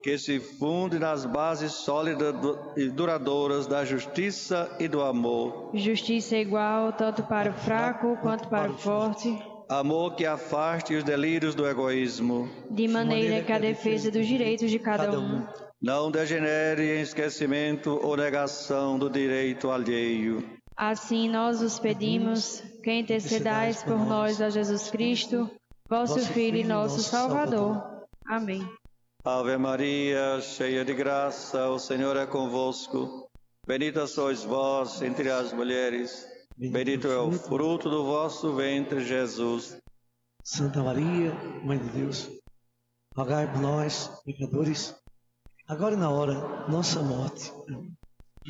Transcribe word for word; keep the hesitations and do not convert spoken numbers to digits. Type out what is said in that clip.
que se funde nas bases sólidas e duradouras da justiça e do amor. Justiça igual tanto para o fraco quanto para o forte. Amor que afaste os delírios do egoísmo. De maneira que a defesa dos direitos de cada um não degenere em esquecimento ou negação do direito alheio. Assim nós os pedimos, que intercedais por nós a Jesus Cristo, vosso Filho e nosso Salvador. Amém. Ave Maria, cheia de graça, o Senhor é convosco. Bendita sois vós entre as mulheres, bendito é o fruto do vosso ventre, Jesus. Santa Maria, Mãe de Deus, rogai por nós, pecadores, agora e na hora de nossa morte.